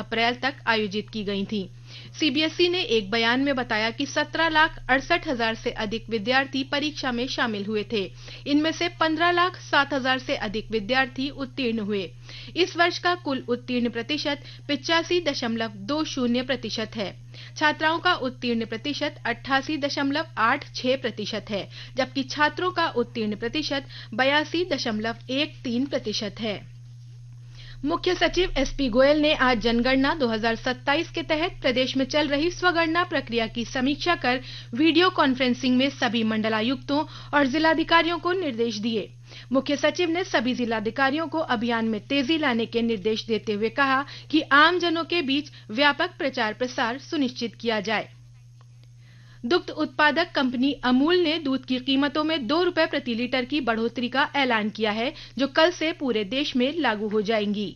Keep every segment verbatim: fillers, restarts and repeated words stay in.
अप्रैल तक आयोजित की गई थीं। सीबीएसई ने एक बयान में बताया कि सत्रह लाख अड़सठ हजार से अधिक विद्यार्थी परीक्षा में शामिल हुए थे। इनमें से पंद्रह लाख सात हजार से अधिक विद्यार्थी उत्तीर्ण हुए। इस वर्ष का कुल उत्तीर्ण प्रतिशत पिचासी दशमलव दो शून्य प्रतिशत है। छात्राओं का उत्तीर्ण प्रतिशत अट्ठासी दशमलव आठ छह प्रतिशत है, जबकि छात्रों का उत्तीर्ण प्रतिशत बयासी दशमलव एक तीन प्रतिशत है। मुख्य सचिव एसपी गोयल ने आज जनगणना दो हज़ार सत्ताईस के तहत प्रदेश में चल रही स्वगणना प्रक्रिया की समीक्षा कर वीडियो कॉन्फ्रेंसिंग में सभी मंडलायुक्तों और जिलाधिकारियों को निर्देश दिए। मुख्य सचिव ने सभी जिलाधिकारियों को अभियान में तेजी लाने के निर्देश देते हुए कहा कि आमजनों के बीच व्यापक प्रचार प्रसार सुनिश्चित किया जाए। दुग्ध उत्पादक कंपनी अमूल ने दूध की कीमतों में दो रुपए प्रति लीटर की बढ़ोतरी का ऐलान किया है, जो कल से पूरे देश में लागू हो जाएंगी।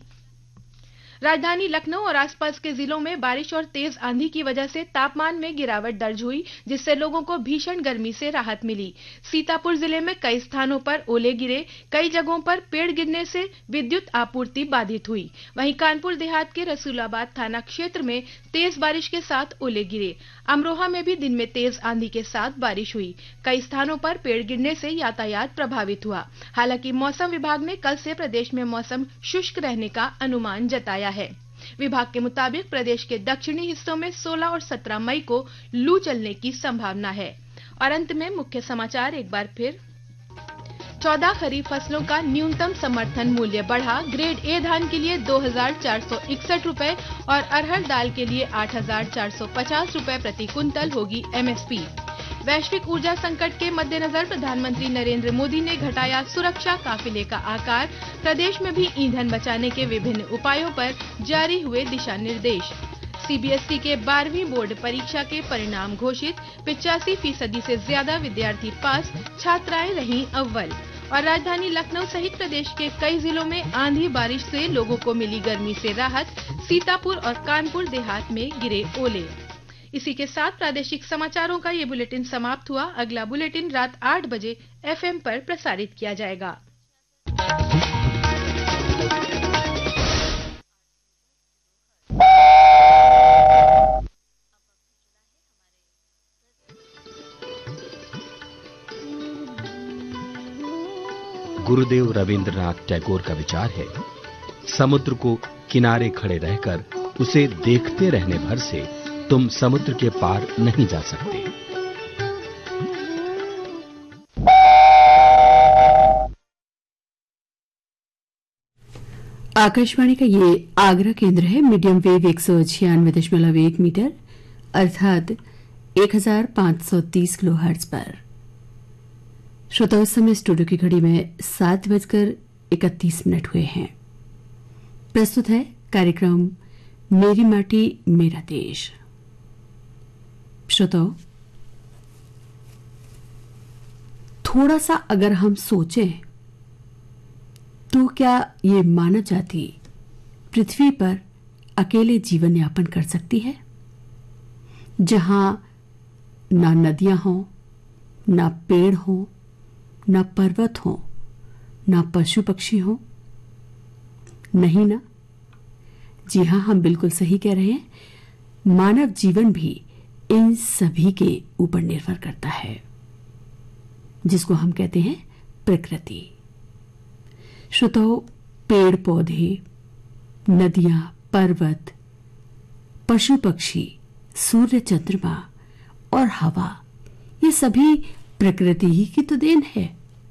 राजधानी लखनऊ और आसपास के जिलों में बारिश और तेज आंधी की वजह से तापमान में गिरावट दर्ज हुई, जिससे लोगों को भीषण गर्मी से राहत मिली। सीतापुर जिले में कई स्थानों पर ओले गिरे, कई जगहों पर पेड़ गिरने से विद्युत आपूर्ति बाधित हुई। वहीं कानपुर देहात के रसूलाबाद थाना क्षेत्र में तेज बारिश के साथ ओले गिरे। अमरोहा में भी दिन में तेज आंधी के साथ बारिश हुई। कई स्थानों पर पेड़ गिरने से यातायात प्रभावित हुआ। हालांकि मौसम विभाग ने कल से प्रदेश में मौसम शुष्क रहने का अनुमान जताया है। विभाग के मुताबिक प्रदेश के दक्षिणी हिस्सों में सोलह और सत्रह मई को लू चलने की संभावना है। और अंत में मुख्य समाचार एक बार फिर। चौदह खरीफ फसलों का न्यूनतम समर्थन मूल्य बढ़ा। ग्रेड ए धान के लिए दो हजार चार सौ इकसठ रुपए और अरहर दाल के लिए आठ हजार चार सौ पचास रुपए प्रति कुंतल होगी एमएसपी। वैश्विक ऊर्जा संकट के मद्देनजर प्रधानमंत्री नरेंद्र मोदी ने घटाया सुरक्षा काफिले का आकार। प्रदेश में भी ईंधन बचाने के विभिन्न उपायों पर जारी हुए दिशा निर्देश। सीबीएसई के बारहवीं बोर्ड परीक्षा के परिणाम घोषित। पिचासी फीसदी से ज्यादा विद्यार्थी पास, छात्राएं रहीं अव्वल। और राजधानी लखनऊ सहित प्रदेश के कई जिलों में आंधी बारिश से लोगों को मिली गर्मी से राहत। सीतापुर और कानपुर देहात में गिरे ओले। इसी के साथ प्रादेशिक समाचारों का ये बुलेटिन समाप्त हुआ। अगला बुलेटिन रात आठ बजे एफएम पर प्रसारित किया जाएगा। गुरुदेव रविंद्रनाथ टैगोर का विचार है, समुद्र को किनारे खड़े रहकर उसे देखते रहने भर से तुम समुद्र के पार नहीं जा सकते। आकाशवाणी का ये आगरा केंद्र है। मीडियम वेव एक सौ छियानवे दशमलव एक मीटर अर्थात एक हजार पांच सौ तीस किलो हर्ट्ज पर। श्रोता, उस समय स्टूडियो की घड़ी में सात बजकर इकतीस मिनट हुए हैं। प्रस्तुत है कार्यक्रम मेरी माटी मेरा देश। श्रोताओं, थोड़ा सा अगर हम सोचें तो क्या ये मानव जाति पृथ्वी पर अकेले जीवन यापन कर सकती है, जहां ना नदियां हों, ना पेड़ हों, ना पर्वत हों, ना पशु पक्षी हों? नहीं ना? जी हां, हम बिल्कुल सही कह रहे हैं। मानव जीवन भी इन सभी के ऊपर निर्भर करता है, जिसको हम कहते हैं प्रकृति। श्रोताओं, पेड़ पौधे, नदियां, पर्वत, पशु पक्षी, सूर्य, चंद्रमा और हवा, ये सभी प्रकृति ही की तो देन है।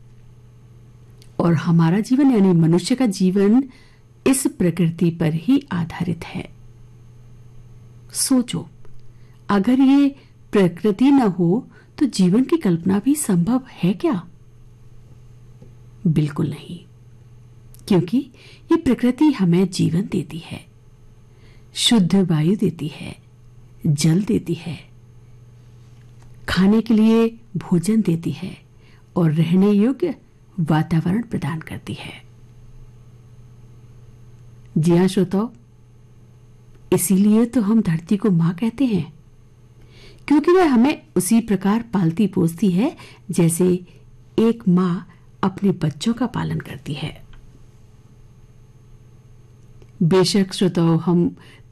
और हमारा जीवन यानी मनुष्य का जीवन इस प्रकृति पर ही आधारित है। सोचो, अगर ये प्रकृति न हो तो जीवन की कल्पना भी संभव है क्या? बिल्कुल नहीं, क्योंकि ये प्रकृति हमें जीवन देती है, शुद्ध वायु देती है, जल देती है, खाने के लिए भोजन देती है और रहने योग्य वातावरण प्रदान करती है। जी हां श्रोताओ, इसीलिए तो हम धरती को मां कहते हैं, क्योंकि वह हमें उसी प्रकार पालती पोसती है जैसे एक मां अपने बच्चों का पालन करती है। बेशक श्रोताओ, हम